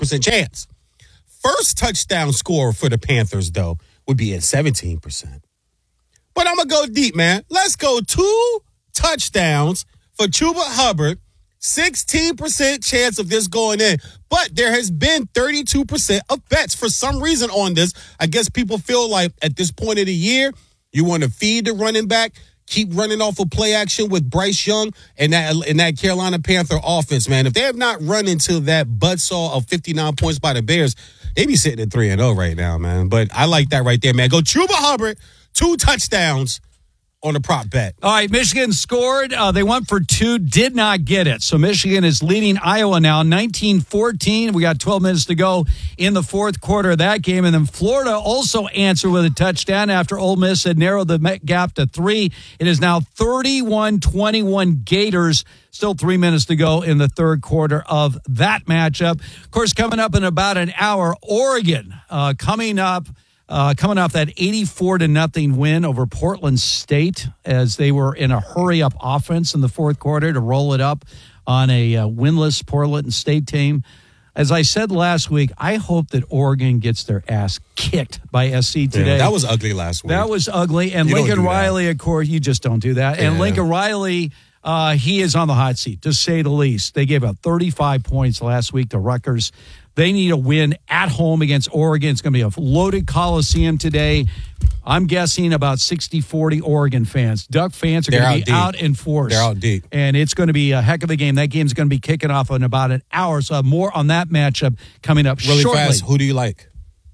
33% chance. First touchdown score for the Panthers, though, would be at 17%. But I'm going to go deep, man. Let's go 2 touchdowns for Chuba Hubbard. 16% chance of this going in. But there has been 32% of bets for some reason on this. I guess people feel like at this point of the year, you want to feed the running back, keep running off of play action with Bryce Young and that Carolina Panther offense, man. If they have not run into that buzzsaw of 59 points by the Bears, they be sitting at 3-0 right now, man. But I like that right there, man. Go Chuba Hubbard, 2 touchdowns on the prop bet. All right, Michigan scored. They went for 2, did not get it. So Michigan is leading Iowa now, 19-14. We got 12 minutes to go in the fourth quarter of that game. And then Florida also answered with a touchdown after Ole Miss had narrowed the gap to 3. It is now 31-21 Gators. Still 3 minutes to go in the third quarter of that matchup. Of course, coming up in about an hour, Oregon coming off that 84-0 win over Portland State as they were in a hurry-up offense in the fourth quarter to roll it up on a winless Portland State team. As I said last week, I hope that Oregon gets their ass kicked by SC today. Yeah, that was ugly last week. That was ugly. And Lincoln Riley, of course, you just don't do that. And Lincoln Riley, he is on the hot seat, to say the least. They gave up 35 points last week to Rutgers. They need a win at home against Oregon. It's going to be a loaded Coliseum today. I'm guessing about 60-40 Oregon fans. Duck fans are going to be out in force. They're out deep. And it's going to be a heck of a game. That game's going to be kicking off in about an hour. So more on that matchup coming up really shortly. Fast, who do you like?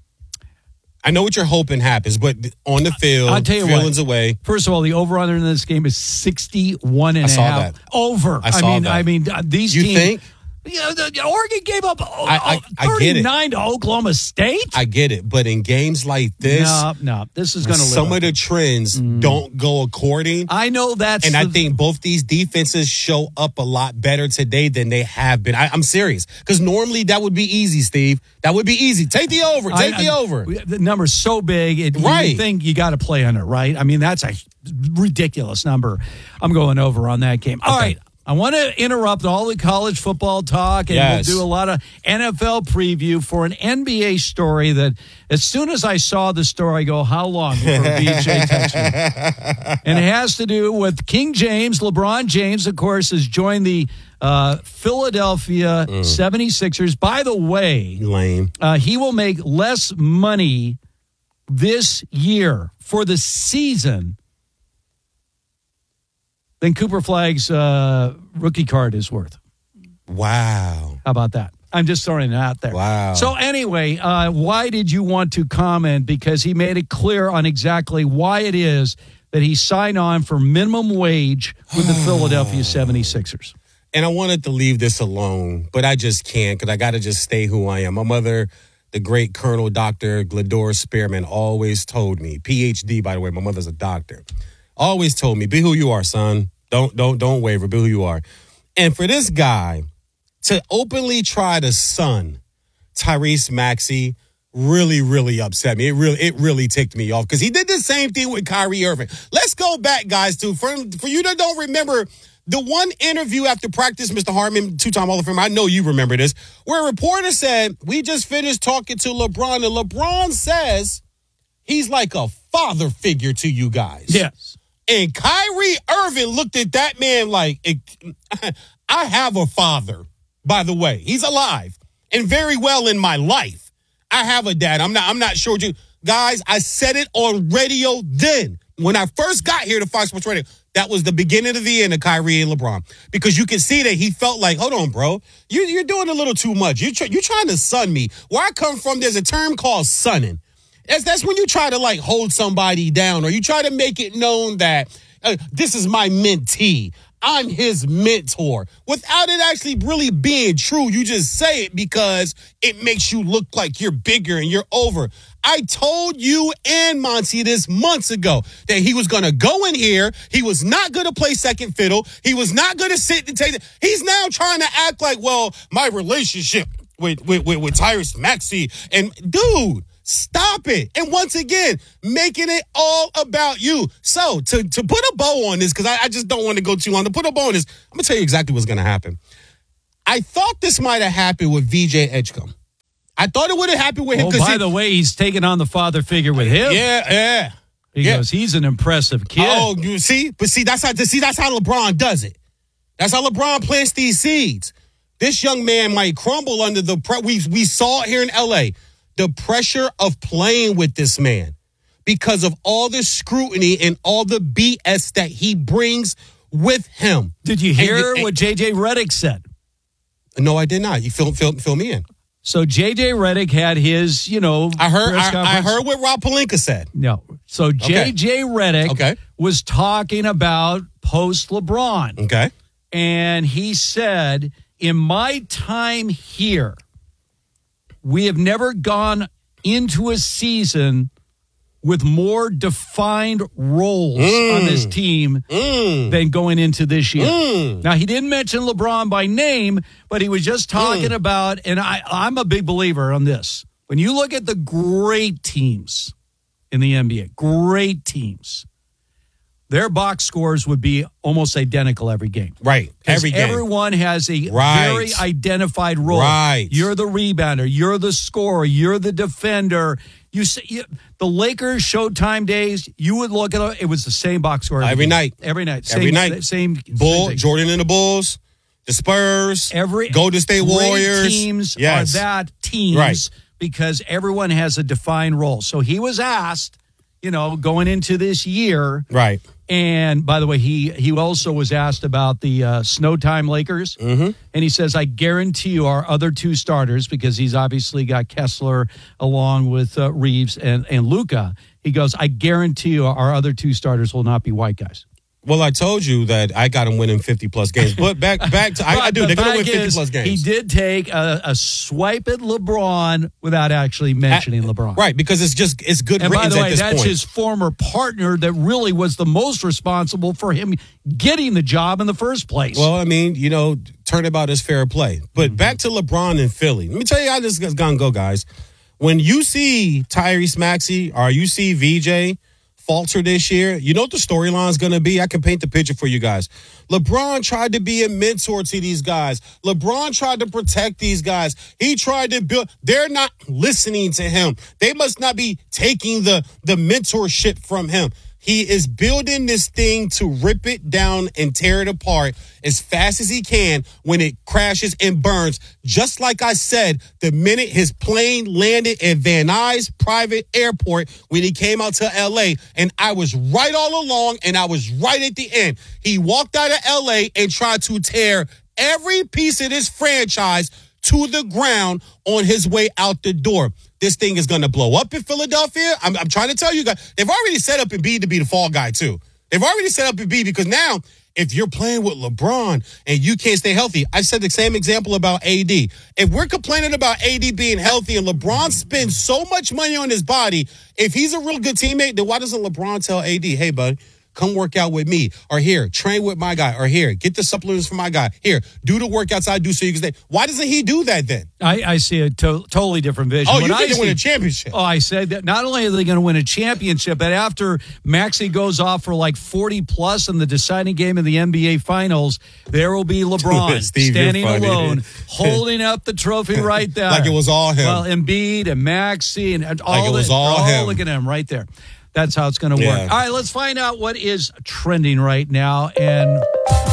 I know what you're hoping happens, but on the field, I'll tell you feelings what, away. First of all, the over-under in this game is 61 and I a saw half. that. Over. I mean, these you teams. Think? Yeah, Oregon gave up I 39 to Oklahoma State. I get it, but in games like this, no, this is going to some of the trends don't go according. I know that's, and I think both these defenses show up a lot better today than they have been. I'm serious, because normally that would be easy, Steve. That would be easy. Take the over. Take the over. The number's so big, right? You think you got to play on it, right? I mean, that's a ridiculous number. I'm going over on that game. All right. I want to interrupt all the college football talk, and we'll do a lot of NFL preview for an NBA story that as soon as I saw the story, I go, how long before BJ texts me? And it has to do with King James. LeBron James, of course, has joined the Philadelphia 76ers. By the way, lame. He will make less money this year for the season than Cooper Flagg's rookie card is worth. Wow. How about that? I'm just throwing it out there. Wow. So anyway, why did you want to comment? Because he made it clear on exactly why it is that he signed on for minimum wage with the Philadelphia 76ers. And I wanted to leave this alone, but I just can't, because I got to just stay who I am. My mother, the great Colonel Dr. Glador Spearman, always told me, PhD, by the way, my mother's a doctor, always told me, be who you are, son. Don't waver. Be who you are. And for this guy to openly try to sun Tyrese Maxey really, really upset me. It really ticked me off, because he did the same thing with Kyrie Irving. Let's go back, guys, too. For you that don't remember the one interview after practice, Mr. Harmon, two-time Hall of Famer, I know you remember this, where a reporter said, we just finished talking to LeBron, and LeBron says he's like a father figure to you guys. Yes. And Kyrie Irving looked at that man like, I have a father, by the way. He's alive and very well in my life. I have a dad. I'm not sure. Guys, I said it on radio then. When I first got here to Fox Sports Radio, that was the beginning of the end of Kyrie and LeBron. Because you can see that he felt like, hold on, bro. You're doing a little too much. You're trying to sun me. Where I come from, there's a term called sunning. That's when you try to, like, hold somebody down, or you try to make it known that this is my mentee. I'm his mentor. Without it actually really being true, you just say it because it makes you look like you're bigger and you're over. I told you and Monty this months ago that he was going to go in here. He was not going to play second fiddle. He was not going to sit and take it. He's now trying to act like, well, my relationship with Tyrese Maxey. And, dude, stop it. And once again, making it all about you. So to put a bow on this, because I just don't want to go too long, to put a bow on this, I'm going to tell you exactly what's going to happen. I thought this might have happened with VJ Edgecombe. I thought it would have happened with him. Oh, by the way, he's taking on the father figure with him. Yeah. He goes, he's an impressive kid. Oh, you see? But that's how LeBron does it. That's how LeBron plants these seeds. This young man might crumble under the we saw it here in LA. The pressure of playing with this man because of all the scrutiny and all the BS that he brings with him. Did you hear what J.J. Redick said? No, I did not. You fill me in. So J.J. Redick had his, I heard what Rob Pelinka said. No. So J.J. Redick was talking about post LeBron. Okay. And he said, in my time here, we have never gone into a season with more defined roles on this team than going into this year. Now, he didn't mention LeBron by name, but he was just talking about, and I'm a big believer on this. When you look at the great teams in the NBA, great teams, their box scores would be almost identical every game. Right. Every game. Everyone has a very identified role. Right. You're the rebounder. You're the scorer. You're the defender. You see, the Lakers Showtime days, you would look at it was the same box score every night. Every night. Same Jordan and the Bulls, the Spurs, Golden State Warriors. Teams are that teams because everyone has a defined role. So he was asked, going into this year. Right. And by the way, he also was asked about the Snow Time Lakers. Mm-hmm. And he says, I guarantee you our other two starters, because he's obviously got Kessler along with Reeves and Luka. He goes, I guarantee you our other two starters will not be white guys. Well, I told you that I got him winning 50-plus games. But back to I do. They're going to win 50-plus games. He did take a swipe at LeBron without actually mentioning LeBron. Right, because it's good and riddance by the way, at this that's point. his former partner that really was the most responsible for him getting the job in the first place. Well, I mean, turnabout is fair play. But back to LeBron and Philly. Let me tell you how this is going to go, guys. When you see Tyrese Maxey or you see VJ falter this year, you know what the storyline is going to be? I can paint the picture for you guys. LeBron tried to be a mentor to these guys. LeBron tried to protect these guys. He tried to build. They're not listening to him. They must not be taking the mentorship from him. He is building this thing to rip it down and tear it apart as fast as he can when it crashes and burns. Just like I said, the minute his plane landed at Van Nuys private airport when he came out to L.A., and I was right all along and I was right at the end. He walked out of L.A. and tried to tear every piece of this franchise to the ground on his way out the door. This thing is going to blow up in Philadelphia. I'm trying to tell you guys, they've already set up Embiid to be the fall guy, too. They've already set up Embiid because now, if you're playing with LeBron and you can't stay healthy, I said the same example about AD. If we're complaining about AD being healthy and LeBron spends so much money on his body, if he's a real good teammate, then why doesn't LeBron tell AD, hey, bud, come work out with me, or here, train with my guy, or here, get the supplements for my guy, here, do the workouts I do so you can stay. Why doesn't he do that then? I see a totally different vision. Oh, you think they win a championship? Oh, I said that not only are they going to win a championship, but after Maxey goes off for like 40-plus in the deciding game of the NBA Finals, there will be LeBron Steve, standing alone, holding up the trophy right there. Like it was all him. Well, Embiid and Maxey and all like it was all him. Look at him right there. That's how it's going to work. All right, let's find out what is trending right now. And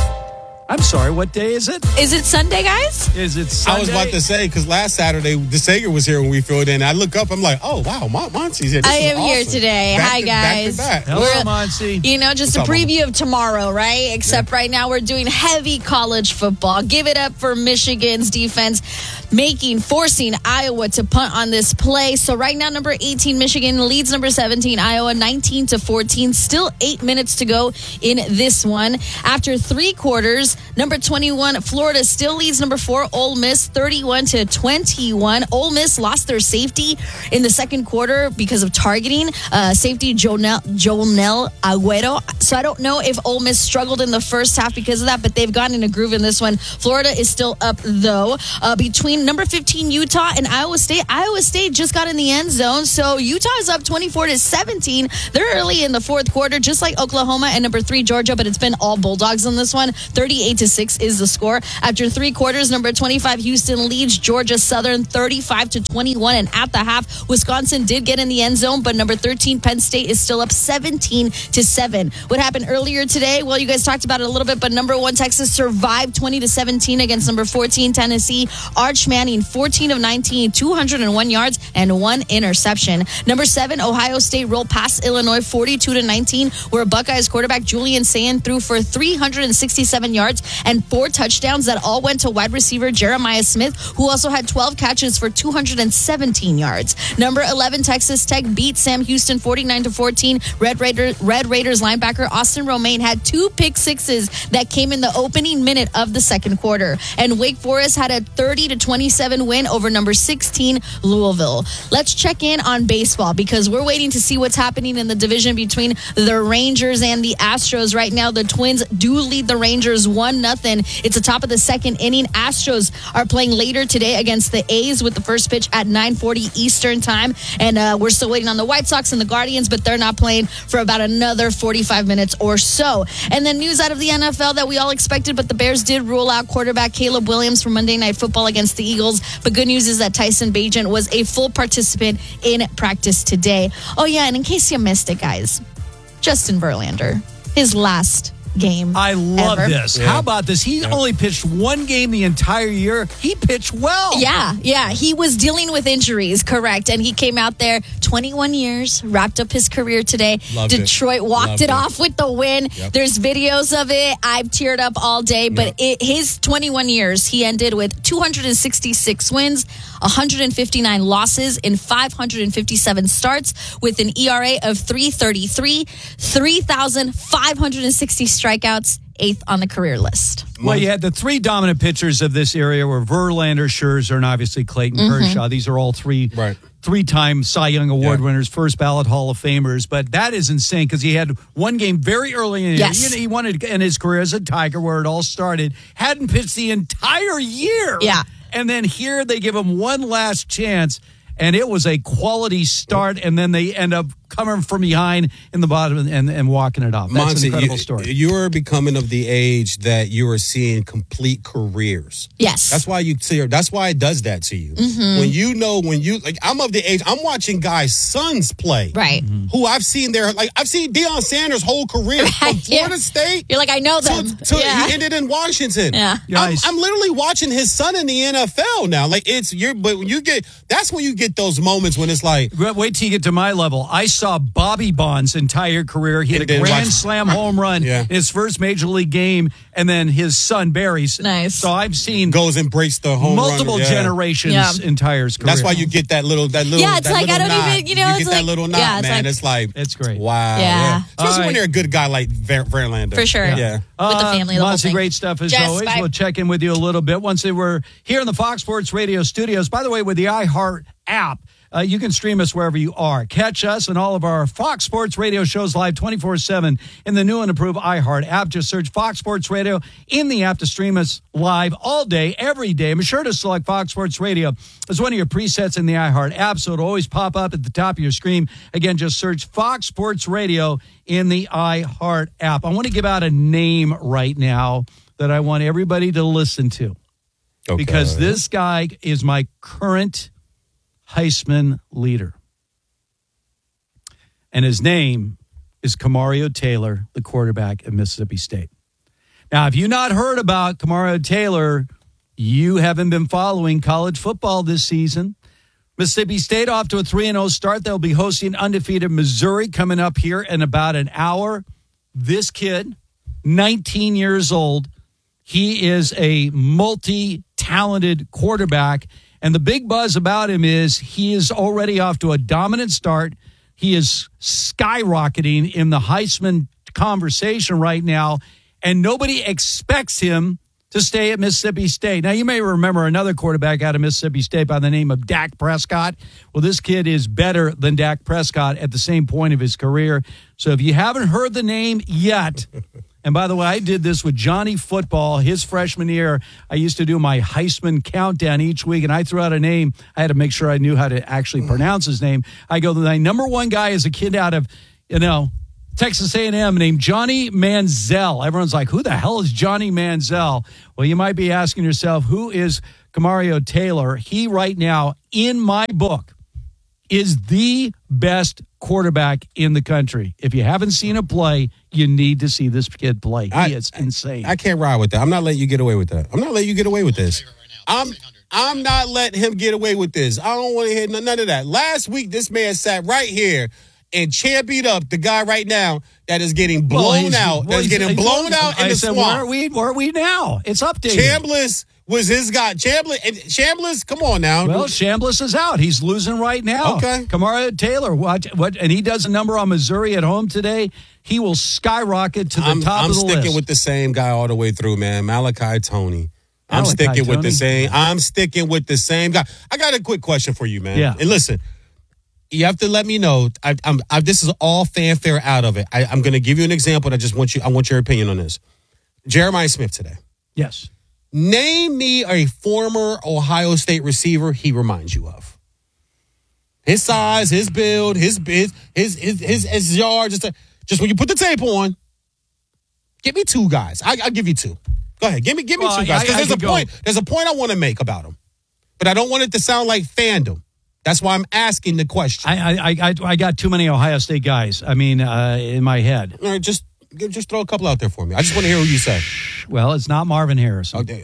I'm sorry, what day is it? Is it Sunday, guys? Is it Sunday? I was about to say, because last Saturday, DeSager was here when we filled in. I look up, I'm like, oh, wow, Monty's here. I am here today. Hi, guys. Hello, Monty. Just a preview of tomorrow, right? Except right now we're doing heavy college football. Give it up for Michigan's defense forcing Iowa to punt on this play. So right now, number 18, Michigan leads number 17, Iowa, 19-14. Still 8 minutes to go in this one. After 3 quarters, number 21, Florida still leads number 4, Ole Miss, 31-21. Ole Miss lost their safety in the second quarter because of targeting. Safety Jonel Agüero. So I don't know if Ole Miss struggled in the first half because of that, but they've gotten in a groove in this one. Florida is still up, though. Between between number 15 Utah and Iowa State. Iowa State just got in the end zone, so Utah is up 24-17. They're early in the fourth quarter, just like Oklahoma and number 3 Georgia, but it's been all Bulldogs on this one. 38-6 is the score. After 3 quarters, number 25 Houston leads Georgia Southern 35-21, and at the half, Wisconsin did get in the end zone, but number 13 Penn State is still up 17-7. What happened earlier today? Well, you guys talked about it a little bit, but number 1 Texas survived 20-17 against number 14 Tennessee. Arch Manning 14 of 19, 201 yards and 1 interception. Number 7 Ohio State rolled past Illinois 42-19, where Buckeyes quarterback Julian Sayin threw for 367 yards and 4 touchdowns that all went to wide receiver Jeremiah Smith, who also had 12 catches for 217 yards. Number 11 Texas Tech beat Sam Houston 49-14. Red Raiders linebacker Austin Romaine had 2 pick sixes that came in the opening minute of the second quarter. And Wake Forest had a 30-27 win over number 16 Louisville. Let's check in on baseball because we're waiting to see what's happening in the division between the Rangers and the Astros. Right now, the Twins do lead the Rangers 1-0. It's the top of the second inning. Astros are playing later today against the A's with the first pitch at 9:40 Eastern time. And we're still waiting on the White Sox and the Guardians, but they're not playing for about another 45 minutes or so. And then news out of the NFL that we all expected, but the Bears did rule out quarterback Caleb Williams for Monday Night Football against the Eagles. But good news is that Tyson Bagent was a full participant in practice today. Oh, yeah, and in case you missed it, guys, Justin Verlander, his last game I love ever. this. How about this? He only pitched 1 game the entire year. He pitched well. Yeah. He was dealing with injuries, correct. And he came out there 21 years, wrapped up his career today. Loved Detroit walked it off with the win. Yep. There's videos of it. I've teared up all day. But his 21 years, he ended with 266 wins, 159 losses in 557 starts with an ERA of 3.33, 3,560 strikeouts, 8th on the career list. Well, you had the 3 dominant pitchers of this area were Verlander, Scherzer, and obviously Clayton Kershaw. These are all 3 3-time Cy Young Award winners, first ballot Hall of Famers. But that is insane because he had 1 game very early in the year. He wanted in his career as a Tiger, where it all started. Hadn't pitched the entire year. Yeah. And then here they give him 1 last chance, and it was a quality start, and then they end up coming from behind in the bottom and walking it off. That's an incredible story. You're becoming of the age that you are seeing complete careers. Yes. That's why you see. That's why it does that to you. When you like, I'm of the age. I'm watching guys' sons play. Right. Who I've seen I've seen Deion Sanders' whole career from Florida State. You're like, I know them. He ended in Washington. Yeah. I'm literally watching his son in the NFL now. Like but when you get, that's when you get those moments when it's like, wait till you get to my level. I saw Bobby Bonds' entire career. He had a grand slam home run in his first major league game, and then his son Barry's. Nice. So I've seen goes and breaks the home multiple run. generations entire career. That's why you get that little. Yeah, it's like I don't even. You get that little knot, man. It's like it's great. Wow. Yeah. Especially when they're a good guy like Verlander. For sure. Yeah. With the family, the whole lots of thing. great stuff as Jess, always. bye. We'll check in with you a little bit once they were here in the Fox Sports Radio studios. By the way, with the iHeart app, you can stream us wherever you are. Catch us and all of our Fox Sports Radio shows live 24/7 in the new and improved iHeart app. Just search Fox Sports Radio in the app to stream us live all day, every day. Be sure to select Fox Sports Radio as one of your presets in the iHeart app, so it'll always pop up at the top of your screen. Again, just search Fox Sports Radio in the iHeart app. I want to give out a name right now that I want everybody to listen to. Okay. Because this guy is my current Heisman leader. And his name is Kamario Taylor, the quarterback at Mississippi State. Now, if you've not heard about Kamario Taylor, you haven't been following college football this season. Mississippi State off to a 3-0 start. They'll be hosting undefeated Missouri coming up here in about an hour. This kid, 19 years old, he is a multi-talented quarterback. And the big buzz about him is he is already off to a dominant start. He is skyrocketing in the Heisman conversation right now, and nobody expects him to stay at Mississippi State. Now, you may remember another quarterback out of Mississippi State by the name of Dak Prescott. Well, this kid is better than Dak Prescott at the same point of his career. So if you haven't heard the name yet, And by the way, I did this with Johnny Football his freshman year. I used to do my Heisman countdown each week, and I threw out a name. I had to make sure I knew how to actually pronounce his name. I go, the number one guy is a kid out of, Texas A&M named Johnny Manziel. Everyone's like, who the hell is Johnny Manziel? Well, you might be asking yourself, who is Kamario Taylor? He right now, in my book, is the best quarterback in the country. If you haven't seen him play, you need to see this kid play. He is insane. I can't ride with that. I'm not letting you get away with that. I'm not letting you get away with this. I'm not letting him get away with this. I don't want to hear none of that. Last week, this man sat right here and championed up the guy right now that is getting blown out. That's getting blown out in the swamp. Where are we now? It's updated. Chambliss was his guy. Chambliss, come on now. Well, Chambliss is out. He's losing right now. Okay. Kamario Taylor, what? And he does a number on Missouri at home today. He will skyrocket to the top of the list. I'm sticking with the same guy all the way through, man. Malachi Toney. I'm sticking with the same guy. I got a quick question for you, man. Yeah. And listen, you have to let me know. This is all fanfare out of it. I'm going to give you an example. I want your opinion on this. Jeremiah Smith today. Yes. Name me a former Ohio State receiver he reminds you of. His size, his build, his yards. Just when you put the tape on, give me two guys. I'll give you two. Go ahead. Give me two guys. Because there's a point I want to make about him. But I don't want it to sound like fandom. That's why I'm asking the question. I got too many Ohio State guys. I mean, in my head. All right, just throw a couple out there for me. I just want to hear what you say. Well, it's not Marvin Harrison. Okay.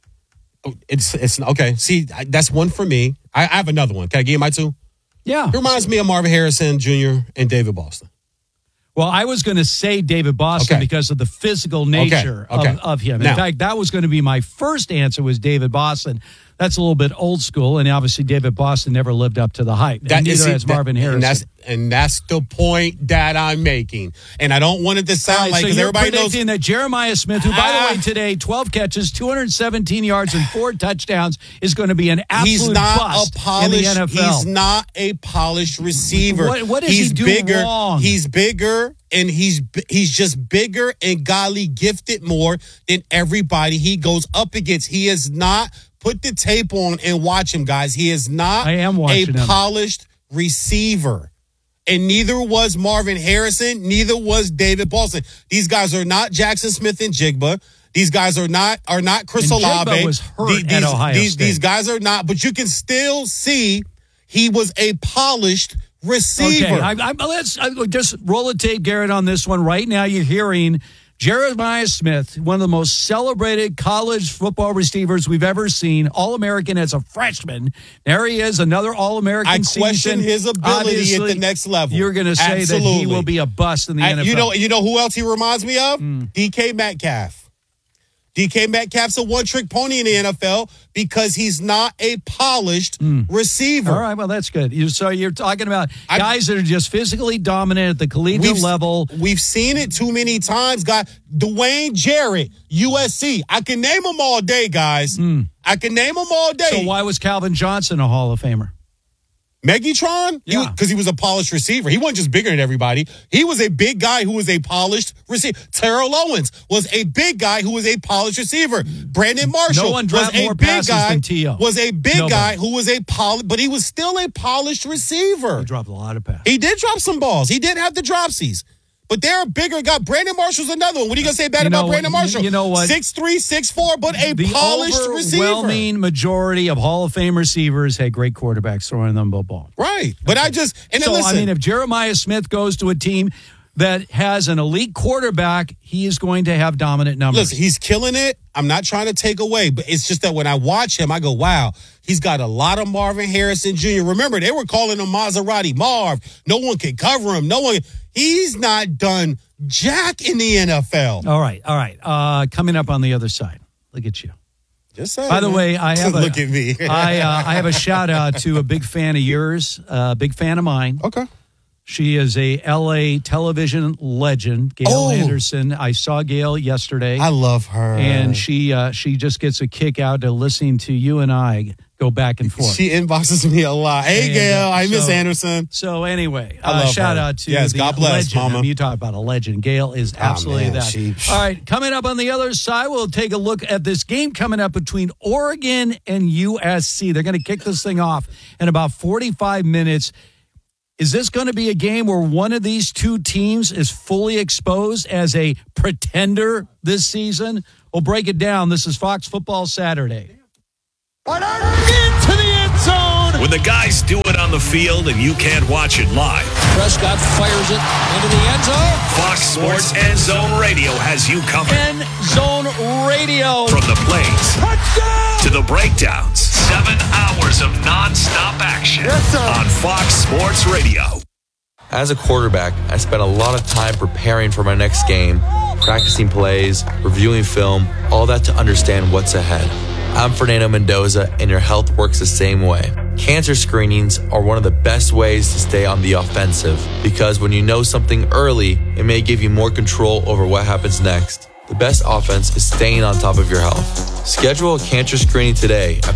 It's okay. See, that's one for me. I have another one. Can I give you my two? Yeah. It reminds me of Marvin Harrison Jr. and David Boston. Well, I was going to say David Boston because of the physical nature of him. In fact, that was going to be my first answer was David Boston. That's a little bit old school, and obviously David Boston never lived up to the hype. Neither has Marvin Harrison. And that's the point that I'm making. And I don't want it to sound like because everybody knows. So you're predicting that Jeremiah Smith, who, by the way, today, 12 catches, 217 yards, and 4 touchdowns, is going to be an absolute bust in the NFL. He's not a polished receiver. What does he do wrong? He's bigger, and he's just bigger and godly gifted more than everybody he goes up against. He is not. Put the tape on and watch him, guys. He is not a polished receiver. And neither was Marvin Harrison. Neither was David Boston. These guys are not Jackson Smith and Jigba. These guys are not Chris Olave. Jigba was hurt at Ohio State. These guys are not. But you can still see he was a polished receiver. Okay, let's just roll the tape, Garrett, on this one. Right now you're hearing Jeremiah Smith, one of the most celebrated college football receivers we've ever seen, All-American as a freshman. There he is, another All-American season. I question his ability at the next level. You're going to say that he will be a bust in the NFL. You know who else he reminds me of? DK Metcalf. DK Metcalf's a one-trick pony in the NFL because he's not a polished receiver. All right, well, that's good. So you're talking about guys that are just physically dominant at the collegiate level. We've seen it too many times, guys. Dwayne Jarrett, USC. I can name them all day, guys. I can name them all day. So why was Calvin Johnson a Hall of Famer? Megatron? Yeah. Because he was a polished receiver. He wasn't just bigger than everybody. He was a big guy who was a polished receiver. Terrell Owens was a big guy who was a polished receiver. Brandon Marshall no one dropped more passes than T.O. was a big guy who was but he was still a polished receiver. He dropped a lot of passes. He did drop some balls. He did have the dropsies. But they're a bigger guy. Brandon Marshall's another one. What are you going to say bad about Brandon Marshall? You know what? 6'3", 6'4", but a polished receiver. The overwhelming majority of Hall of Fame receivers had great quarterbacks throwing them the ball. Right. But listen. I mean, if Jeremiah Smith goes to a team that has an elite quarterback, he is going to have dominant numbers. Listen, he's killing it. I'm not trying to take away, but it's just that when I watch him, I go, wow, he's got a lot of Marvin Harrison Jr. Remember, they were calling him Maserati Marv. No one can cover him. He's not done jack in the NFL. All right. Coming up on the other side. Look at you. Just saying. By the way, look at me. I have a shout out to a big fan of yours, a big fan of mine. Okay. She is a L.A. television legend, Gail Anderson. I saw Gail yesterday. I love her. And she just gets a kick out of listening to you and I go back and forth. She inboxes me a lot. Hey, Gail, I miss Anderson. So anyway, her. shout out to the God bless, legend. Mama. You talk about a legend. Gail is absolutely that. All right, coming up on the other side, we'll take a look at this game coming up between Oregon and USC. They're going to kick this thing off in about 45 minutes. Is this going to be a game where one of these two teams is fully exposed as a pretender this season? We'll break it down. This is Fox Football Saturday. Into the end zone. When the guys do it on the field and you can't watch it live, Prescott fires it into the end zone. Fox Sports End Zone Radio has you covered. End Zone Radio. From the plays Touchdown! to the breakdowns. 7 hours of nonstop action on Fox Sports Radio. As a quarterback, I spent a lot of time preparing for my next game, practicing plays, reviewing film, all that to understand what's ahead. I'm Fernando Mendoza, and your health works the same way. Cancer screenings are one of the best ways to stay on the offensive, because when you know something early, it may give you more control over what happens next. The best offense is staying on top of your health. Schedule a cancer screening today at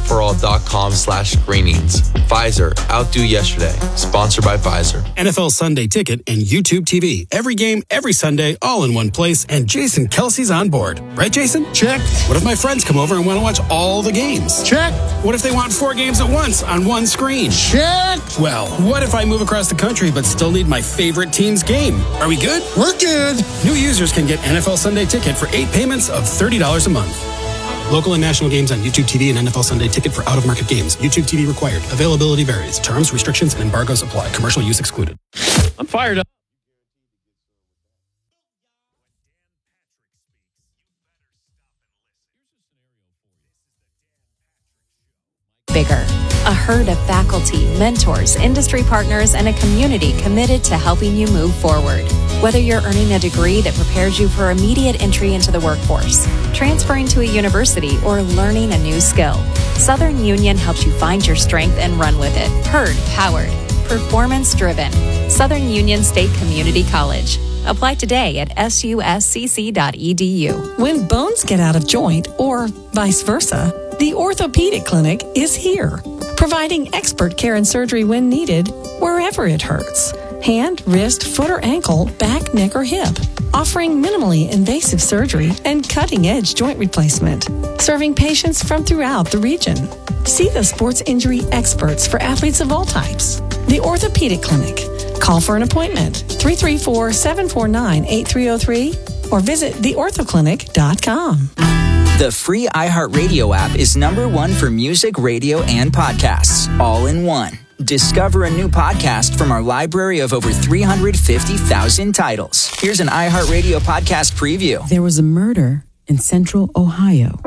PfizerForAll.com/screenings. Pfizer, outdo yesterday. Sponsored by Pfizer. NFL Sunday Ticket and YouTube TV. Every game, every Sunday, all in one place. And Jason Kelsey's on board. Right, Jason? Check. What if my friends come over and want to watch all the games? Check. What if they want 4 games at once on one screen? Check. Well, what if I move across the country but still need my favorite team's game? Are we good? We're good. New users can get NFL Sunday Ticket for 8 payments of $30 a month. Local and national games on YouTube TV and NFL Sunday Ticket for out-of-market games. YouTube TV required. Availability varies. Terms, restrictions, and embargoes apply. Commercial use excluded. I'm fired up. Bigger. A herd of faculty, mentors, industry partners, and a community committed to helping you move forward. Whether you're earning a degree that prepares you for immediate entry into the workforce, transferring to a university, or learning a new skill, Southern Union helps you find your strength and run with it. Herd powered. Performance driven. Southern Union State Community College. Apply today at suscc.edu. When bones get out of joint, or vice versa, the Orthopedic Clinic is here, providing expert care and surgery when needed, wherever it hurts. Hand, wrist, foot or ankle, back, neck or hip. Offering minimally invasive surgery and cutting-edge joint replacement. Serving patients from throughout the region. See the sports injury experts for athletes of all types. The Orthopedic Clinic. Call for an appointment, 334-749-8303, or visit theorthoclinic.com. The free iHeartRadio app is #1 for music, radio, and podcasts, all in one. Discover a new podcast from our library of over 350,000 titles. Here's an iHeartRadio podcast preview. There was a murder in central Ohio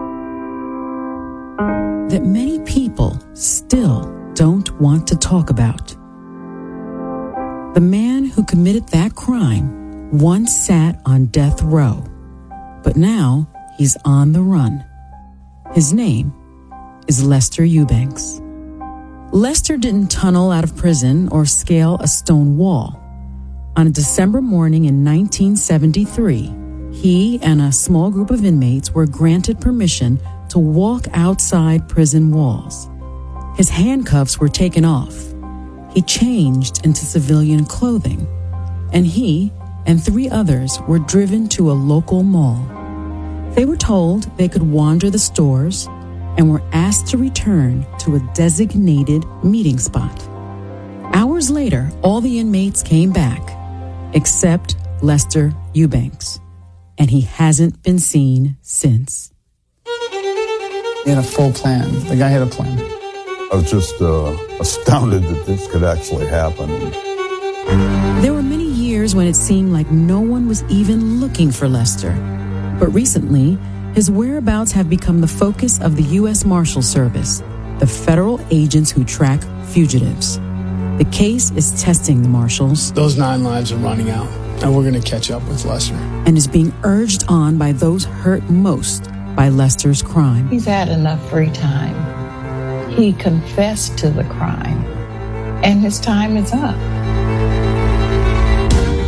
that many people still don't want to talk about. The man who committed that crime once sat on death row, but now he's on the run. His name is Lester Eubanks. Lester didn't tunnel out of prison or scale a stone wall. On a December morning in 1973, he and a small group of inmates were granted permission to walk outside prison walls. His handcuffs were taken off. He changed into civilian clothing, and he and 3 others were driven to a local mall. They were told they could wander the stores and were asked to return to a designated meeting spot. Hours later, all the inmates came back, except Lester Eubanks, and he hasn't been seen since. He had a full plan. The guy had a plan. I was just astounded that this could actually happen. There were many years when it seemed like no one was even looking for Lester. But recently, his whereabouts have become the focus of the U.S. Marshal Service, the federal agents who track fugitives. The case is testing the marshals. Those 9 lives are running out, and we're going to catch up with Lester. And is being urged on by those hurt most by Lester's crime. He's had enough free time. He confessed to the crime, and his time is up.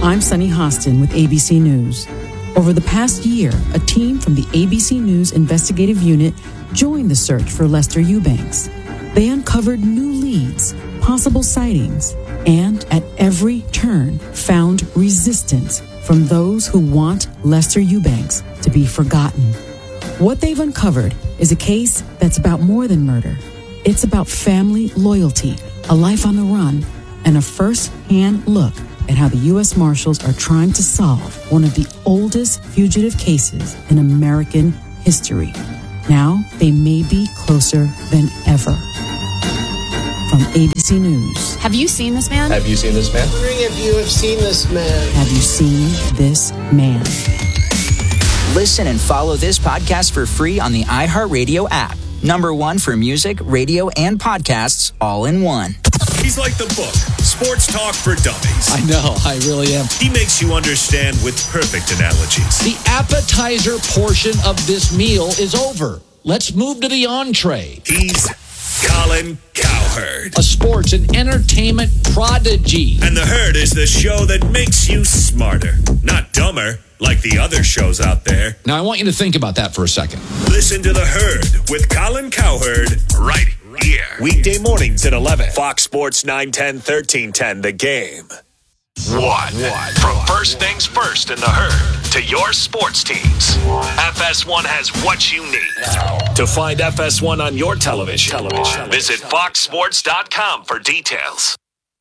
I'm Sunny Hostin with ABC News. Over the past year, a team from the ABC News Investigative Unit joined the search for Lester Eubanks. They uncovered new leads, possible sightings, and at every turn found resistance from those who want Lester Eubanks to be forgotten. What they've uncovered is a case that's about more than murder. It's about family loyalty, a life on the run, and a first-hand look at how the U.S. Marshals are trying to solve one of the oldest fugitive cases in American history. Now, they may be closer than ever. From ABC News. Have you seen this man? Have you seen this man? Wondering if you have seen this man. Have you seen this man? Listen and follow this podcast for free on the iHeartRadio app. #1 for music, radio, and podcasts all in one. He's like the book, Sports Talk for Dummies. I know, I really am. He makes you understand with perfect analogies. The appetizer portion of this meal is over. Let's move to the entree. He's Colin Cowherd. A sports and entertainment prodigy. And The Herd is the show that makes you smarter, not dumber, like the other shows out there. Now, I want you to think about that for a second. Listen to The Herd with Colin Cowherd right here. Weekday mornings at 11. Fox Sports 910, 1310, The Game. What? From first things first in The Herd to your sports teams, FS1 has what you need. To find FS1 on your television, visit foxsports.com for details.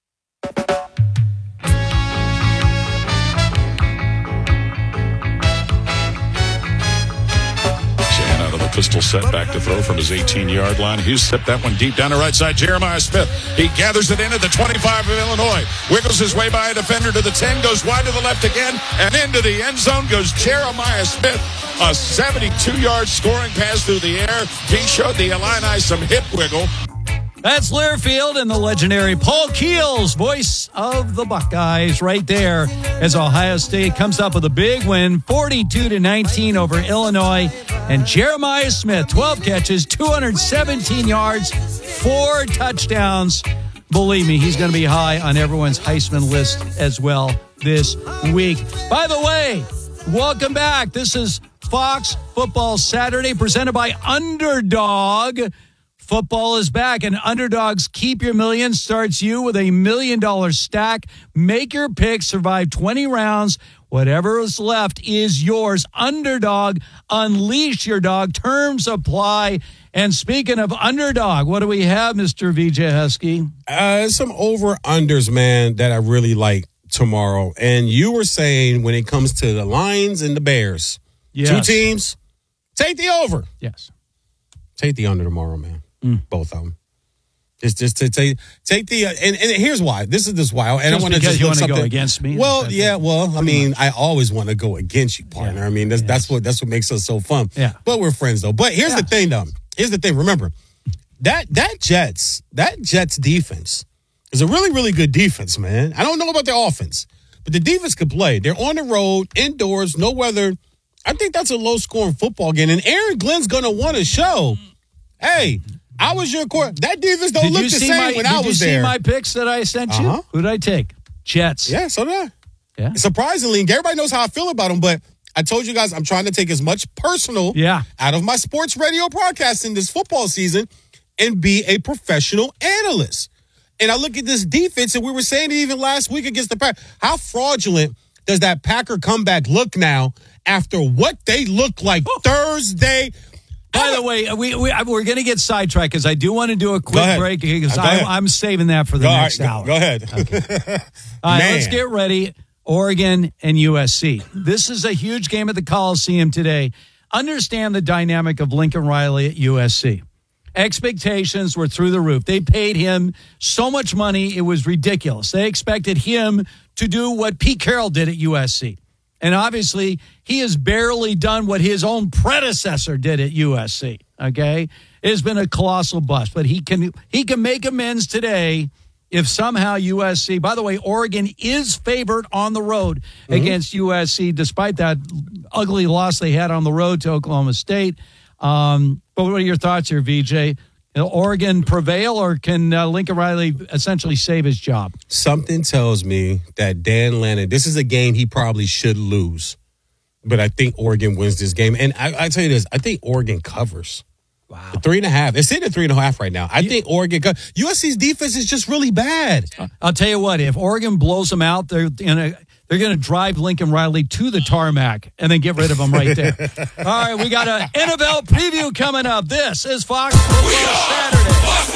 Out of the pistol set, back to throw from his 18-yard line. Hughes stepped that one deep down the right side. Jeremiah Smith, he gathers it in at the 25 of Illinois. Wiggles his way by a defender to the 10, goes wide to the left again, and into the end zone goes Jeremiah Smith. A 72-yard scoring pass through the air. He showed the Illini some hip wiggle. That's Learfield and the legendary Paul Keels, voice of the Buckeyes, right there as Ohio State comes up with a big win, 42-19 over Illinois. And Jeremiah Smith, 12 catches, 217 yards, 4 touchdowns. Believe me, he's going to be high on everyone's Heisman list as well this week. By the way, welcome back. This is Fox Football Saturday presented by Underdog. Football is back, and Underdog's Keep Your Million starts you with $1 million stack. Make your pick, survive 20 rounds. Whatever is left is yours. Underdog, unleash your dog. Terms apply. And speaking of Underdog, what do we have, Mr. VJ Husky? Some over-unders, man, that I really like tomorrow. And you were saying when it comes to the Lions and the Bears, yes. 2 teams, take the over. Yes. Take the under tomorrow, man. Both of them. Just to take the and here's why. This is why. And just I want to because just you want to go against me. Well, yeah. Well, I mean, I always want to go against you, partner. Yeah. I mean, that's what makes us so fun. Yeah. But we're friends though. But here's the thing, though. Here's the thing. Remember that Jets defense is a really, really good defense, man. I don't know about their offense, but the defense could play. They're on the road, indoors, no weather. I think that's a low-scoring football game, and Aaron Glenn's going to want to show, hey. I was your core. That defense don't look the same when I was there. Did you see my picks that I sent you? Who did I take? Jets. Yeah, so did I. Yeah. Surprisingly, everybody knows how I feel about them, but I told you guys I'm trying to take as much personal out of my sports radio broadcasting this football season and be a professional analyst. And I look at this defense, and we were saying it even last week against the Packers. How fraudulent does that Packer comeback look now after what they looked like Thursday? By the way, we're going to get sidetracked because I do want to do a quick break because I'm saving that for the next hour. Go ahead. Okay. All right, let's get ready. Oregon and USC. This is a huge game at the Coliseum today. Understand the dynamic of Lincoln Riley at USC. Expectations were through the roof. They paid him so much money, it was ridiculous. They expected him to do what Pete Carroll did at USC. And obviously, he has barely done what his own predecessor did at USC, okay? It has been a colossal bust, but he can make amends today if somehow USC, by the way, Oregon is favored on the road against USC, despite that ugly loss they had on the road to Oklahoma State. But what are your thoughts here, VJ? Will Oregon prevail, or can Lincoln Riley essentially save his job? Something tells me that Dan Lannon, this is a game he probably should lose. But I think Oregon wins this game. And I tell you this, I think Oregon covers. Wow. 3.5. It's sitting at 3.5 right now. I think Oregon USC's defense is just really bad. I'll tell you what, if Oregon blows them out, they're going to drive Lincoln Riley to the tarmac and then get rid of him right there. All right, we got an NFL preview coming up. This is Fox Football Saturday.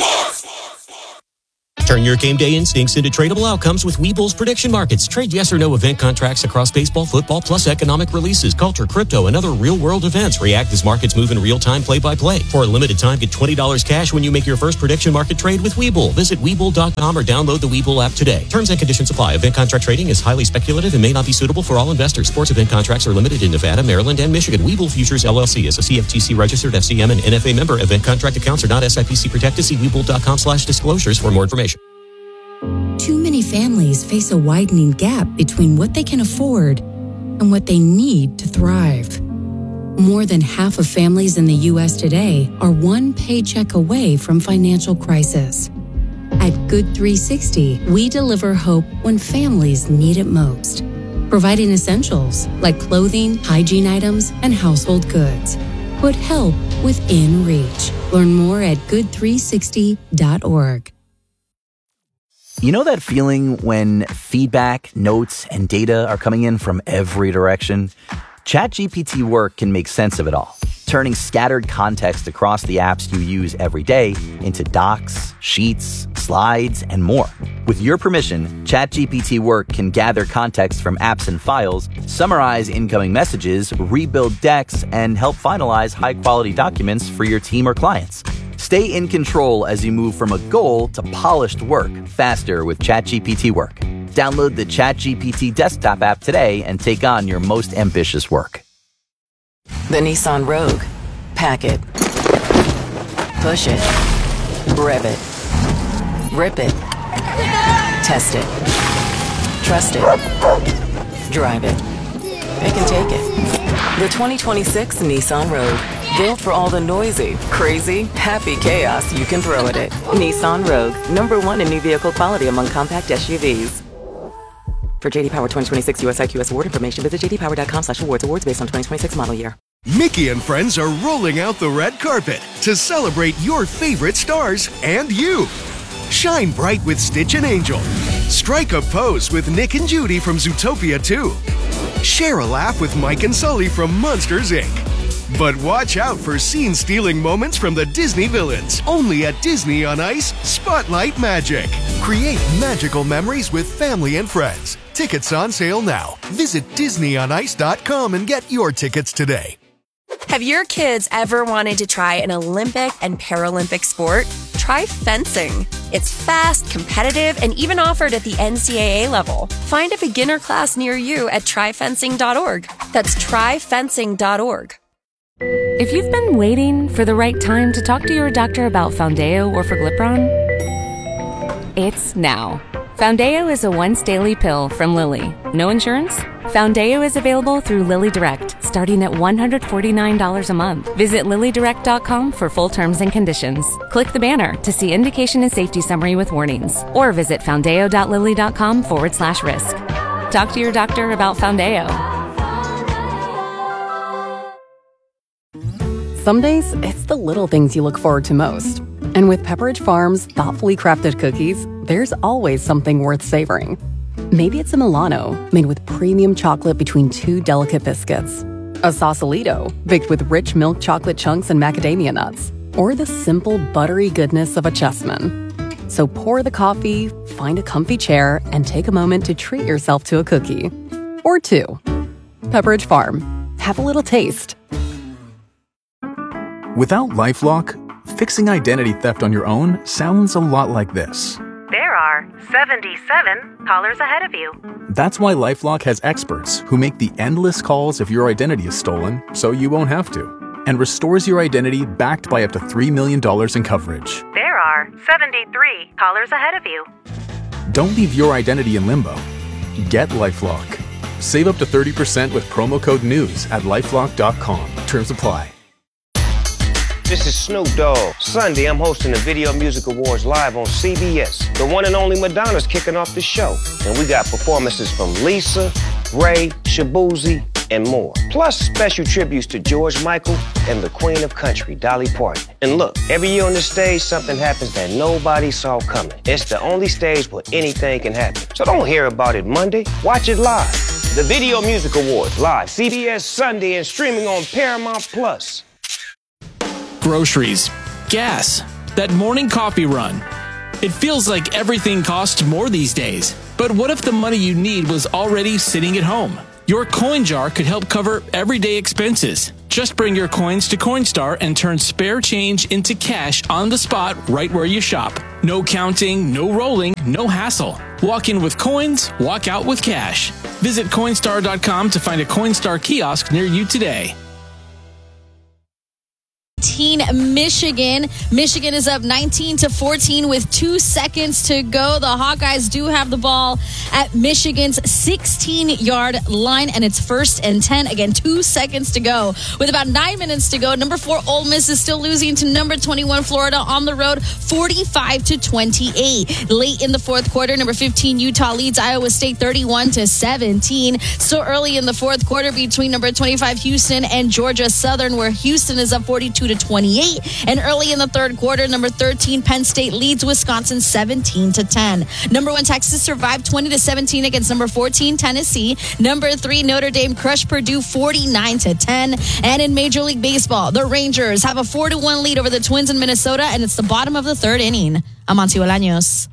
Turn your game day instincts into tradable outcomes with Webull's prediction markets. Trade yes or no event contracts across baseball, football, plus economic releases, culture, crypto, and other real-world events. React as markets move in real time, play-by-play. For a limited time, get $20 cash when you make your first prediction market trade with Webull. Visit Webull.com or download the Webull app today. Terms and conditions apply. Event contract trading is highly speculative and may not be suitable for all investors. Sports event contracts are limited in Nevada, Maryland, and Michigan. Webull Futures LLC is a CFTC-registered FCM and NFA member. Event contract accounts are not SIPC protected. See Webull.com/disclosures for more information. Too many families face a widening gap between what they can afford and what they need to thrive. More than half of families in the U.S. today are one paycheck away from financial crisis. At Good 360, we deliver hope when families need it most, providing essentials like clothing, hygiene items, and household goods. Put help within reach. Learn more at good360.org. You know that feeling when feedback, notes, and data are coming in from every direction? ChatGPT Work can make sense of it all, turning scattered context across the apps you use every day into docs, sheets, slides, and more. With your permission, ChatGPT Work can gather context from apps and files, summarize incoming messages, rebuild decks, and help finalize high-quality documents for your team or clients. Stay in control as you move from a goal to polished work faster with ChatGPT Work. Download the ChatGPT desktop app today and take on your most ambitious work. The Nissan Rogue. Pack it. Push it. Rev it. Rip it. Test it. Trust it. Drive it. Pick and take it. The 2026 Nissan Rogue. Built for all the noisy, crazy, happy chaos you can throw at it. Nissan Rogue. #1 in new vehicle quality among compact SUVs. For JD Power 2026 US IQS award information, visit jdpower.com/awards. Awards based on 2026 model year. Mickey and friends are rolling out the red carpet to celebrate your favorite stars and you. Shine bright with Stitch and Angel. Strike a pose with Nick and Judy from Zootopia 2. Share a laugh with Mike and Sully from Monsters, Inc. But watch out for scene-stealing moments from the Disney villains. Only at Disney on Ice Spotlight Magic. Create magical memories with family and friends. Tickets on sale now. Visit DisneyOnIce.com and get your tickets today. Have your kids ever wanted to try an Olympic and Paralympic sport? Try fencing. It's fast, competitive, and even offered at the NCAA level. Find a beginner class near you at tryfencing.org. That's tryfencing.org. If you've been waiting for the right time to talk to your doctor about Foundayo or Forglipron, it's now. Foundayo is a once-daily pill from Lilly. No insurance? Foundayo is available through Lilly Direct, starting at $149 a month. Visit LillyDirect.com for full terms and conditions. Click the banner to see indication and safety summary with warnings, or visit foundayo.lilly.com/risk. Talk to your doctor about Foundayo. Some days, it's the little things you look forward to most. And with Pepperidge Farm's thoughtfully crafted cookies, there's always something worth savoring. Maybe it's a Milano, made with premium chocolate between two delicate biscuits. A Sausalito, baked with rich milk chocolate chunks and macadamia nuts. Or the simple, buttery goodness of a Chessman. So pour the coffee, find a comfy chair, and take a moment to treat yourself to a cookie. Or two. Pepperidge Farm. Have a little taste. Without LifeLock, fixing identity theft on your own sounds a lot like this. There are 77 callers ahead of you. That's why LifeLock has experts who make the endless calls if your identity is stolen, so you won't have to, and restores your identity backed by up to $3 million in coverage. There are 73 callers ahead of you. Don't leave your identity in limbo. Get LifeLock. Save up to 30% with promo code NEWS at LifeLock.com. Terms apply. This is Snoop Dogg. Sunday, I'm hosting the Video Music Awards live on CBS. The one and only Madonna's kicking off the show. And we got performances from Lisa, Ray, Shabuzi, and more. Plus special tributes to George Michael and the Queen of Country, Dolly Parton. And look, every year on the stage, something happens that nobody saw coming. It's the only stage where anything can happen. So don't hear about it Monday. Watch it live. The Video Music Awards, live, CBS Sunday, and streaming on Paramount Plus. Groceries, gas, that morning coffee run. It feels like everything costs more these days. But what if the money you need was already sitting at home? Your coin jar could help cover everyday expenses. Just bring your coins to Coinstar and turn spare change into cash on the spot right where you shop. No counting, no rolling, no hassle. Walk in with coins, walk out with cash. Visit Coinstar.com to find a Coinstar kiosk near you today. Michigan. Michigan is up 19-14 with 2 seconds to go. The Hawkeyes do have the ball at Michigan's 16-yard line, and it's 1st and 10. Again, 2 seconds to go. With about 9 minutes to go, number 4 Ole Miss is still losing to number 21 Florida on the road, 45-28. Late in the fourth quarter, number 15 Utah leads Iowa State 31-17. Still early in the fourth quarter between number 25 Houston and Georgia Southern, where Houston is up 42-28. And early in the third quarter, number 13 Penn State leads Wisconsin 17-10. Number 1 Texas survived 20-17 against number 14 Tennessee. Number 3 Notre Dame crushed Purdue 49-10. And in Major League Baseball, the Rangers have a 4-1 lead over the Twins in Minnesota, and it's the bottom of the third inning. Amancio Bolaños.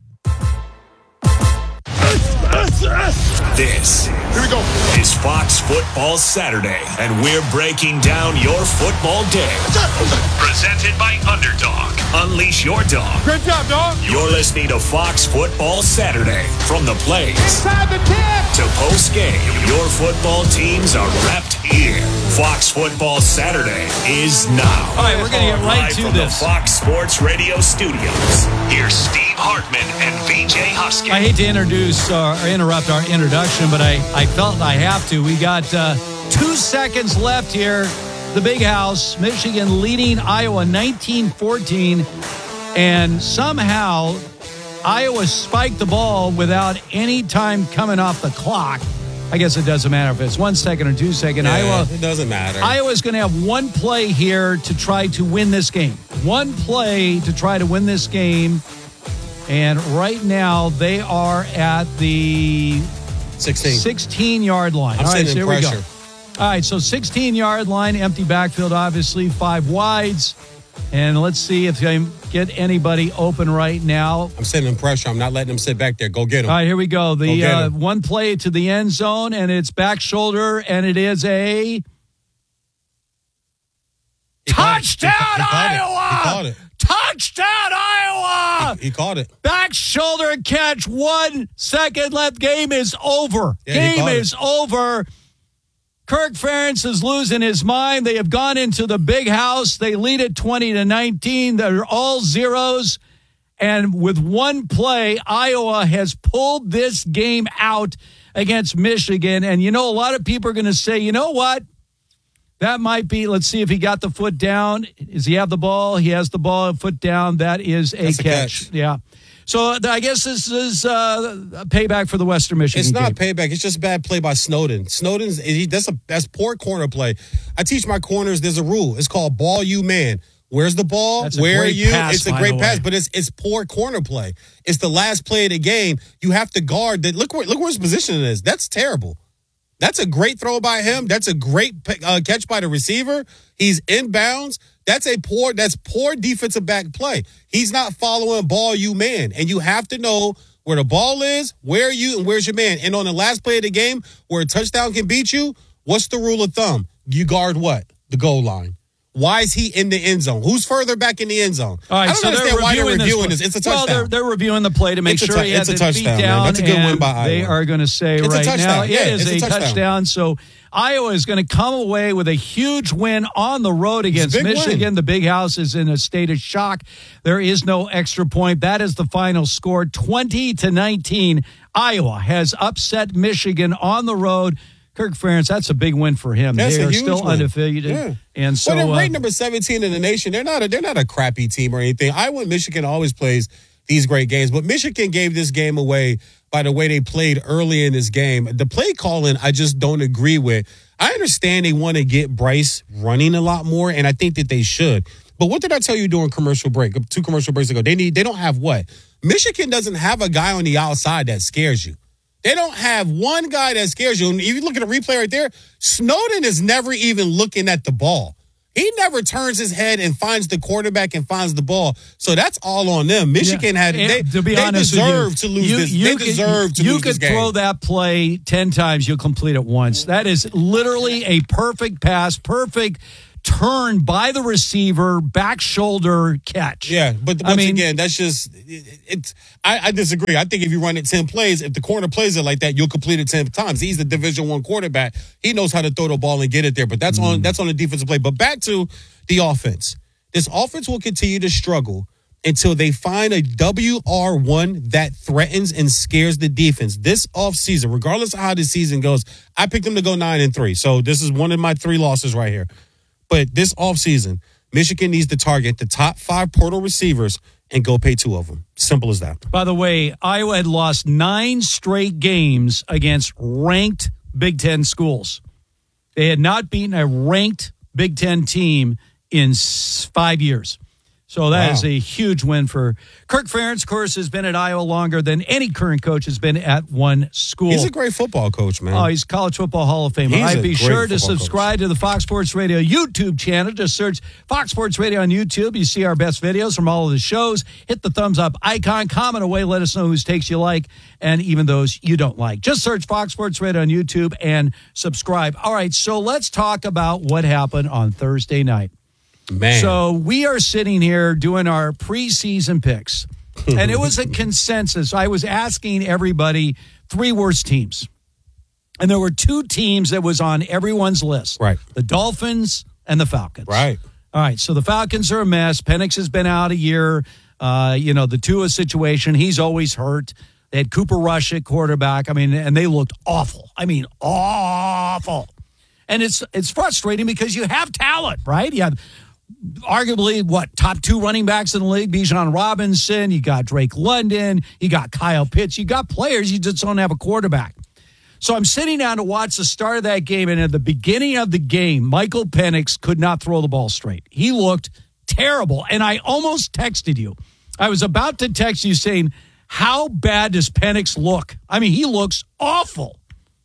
This is Fox Football Saturday, and we're breaking down your football day. Presented by Underdog. Unleash your dog. Great job, dog. You're listening to Fox Football Saturday. From the plays Inside the 10 to post-game, your football teams are wrapped here. Fox Football Saturday is now. All right, we're going to get right to from this. The Fox Sports Radio studios. Here's Steve Hartman and VJ Husky. I hate to introduce or interrupt our introduction, but I felt I have to. We got 2 seconds left here. The Big House, Michigan leading Iowa 19-14, and somehow Iowa spiked the ball without any time coming off the clock. I guess it doesn't matter if it's 1 second or 2 seconds. Yeah, it doesn't matter. Iowa's going to have one play here to try to win this game. One play to try to win this game. And right now they are at the 16-yard line. I'm sending here pressure. we go. All right, so 16-yard line, empty backfield, obviously, 5 wides. And let's see if I can get anybody open right now. I'm sending pressure. I'm not letting them sit back there. Go get them. All right, here we go. The one play to the end zone, and it's back shoulder, and it is a touchdown, Iowa! He caught it. Touchdown, Iowa! He caught it. Back shoulder catch, 1 second left. Game is over. Yeah, Game is over. Kirk Ferentz is losing his mind. They have gone into the Big House. They lead it 20-19. They're all zeros. And with one play, Iowa has pulled this game out against Michigan. And, you know, a lot of people are going to say, you know what? That might be, let's see if he got the foot down. Does he have the ball? He has the ball, foot down. That is a catch. Yeah. So I guess this is a payback for the Western Michigan It's not game. payback. It's just bad play by Snowden. That's poor corner play. I teach my corners, there's a rule. It's called ball you man. Where's the ball? That's a Where are great you? pass, It's a by great the pass, way. but it's poor corner play. It's the last play of the game. You have to guard that. Look where his position is. That's terrible. That's a great throw by him. That's a great catch by the receiver. He's inbounds. That's poor defensive back play. He's not following ball you man. And you have to know where the ball is, where are you, and where's your man. And on the last play of the game where a touchdown can beat you, what's the rule of thumb? You guard what? The goal line. Why is he in the end zone? Who's further back in the end zone? All right, I don't so understand why they're reviewing this. It's a touchdown. Well, they're reviewing the play to make sure he has it's a his feet touchdown, down. man. That's a good win and by Iowa. They are going to say It's a right touchdown. now Yeah, it is it's a a touchdown. touchdown. So Iowa is going to come away with a huge win on the road against big Michigan. win. The Big House is in a state of shock. There is no extra point. That is the final score, 20-19. Iowa has upset Michigan on the road. Kirk Ferentz, that's a big win for him. That's they a are huge still win. undefeated. Yeah. And so they're ranked number 17 in the nation. They're not a crappy team or anything. Michigan always plays these great games, but Michigan gave this game away by the way they played early in this game. The play calling, I just don't agree with. I understand they want to get Bryce running a lot more, and I think that they should. But what did I tell you during commercial break, 2 commercial breaks ago? They don't have what? Michigan doesn't have a guy on the outside that scares you. They don't have one guy that scares you. And if you look at the replay right there, Snowden is never even looking at the ball. He never turns his head and finds the quarterback and finds the ball. So that's all on them. Michigan they deserve to lose this. They deserve to lose this game. You could throw that play 10 times, you'll complete it once. That is literally a perfect pass, perfect turn by the receiver, back shoulder catch. Yeah, but once again, that's just I disagree. I think if you run it 10 plays, if the corner plays it like that, you'll complete it 10 times. He's the Division I quarterback. He knows how to throw the ball and get it there. But that's on the defensive play. But back to the offense. This offense will continue to struggle until they find a WR1 that threatens and scares the defense. This offseason, regardless of how the season goes, I picked them to go 9-3. So this is one of my 3 losses right here. But this offseason, Michigan needs to target the top 5 portal receivers and go pay 2 of them. Simple as that. By the way, Iowa had lost 9 straight games against ranked Big Ten schools. They had not beaten a ranked Big Ten team in 5 years. So that is a huge win for Kirk Ferentz. Of course, has been at Iowa longer than any current coach has been at one school. He's a great football coach, man. Oh, he's College Football Hall of Famer. I'd be sure to subscribe to the Fox Sports Radio YouTube channel. Just search Fox Sports Radio on YouTube. You see our best videos from all of the shows. Hit the thumbs up icon, comment away, let us know whose takes you like and even those you don't like. Just search Fox Sports Radio on YouTube and subscribe. All right, so let's talk about what happened on Thursday night. Man. So we are sitting here doing our preseason picks, and it was a consensus. I was asking everybody 3 worst teams, and there were 2 teams that was on everyone's list. Right. The Dolphins and the Falcons. Right. All right, so the Falcons are a mess. Penix has been out a year. The Tua situation, he's always hurt. They had Cooper Rush at quarterback. And they looked awful. Awful. And it's frustrating because you have talent, right? You have arguably, top 2 running backs in the league, Bijan Robinson, you got Drake London, you got Kyle Pitts, you got players, you just don't have a quarterback. So I'm sitting down to watch the start of that game, and at the beginning of the game, Michael Penix could not throw the ball straight. He looked terrible, and I almost texted you. I was about to text you saying, how bad does Penix look? He looks awful.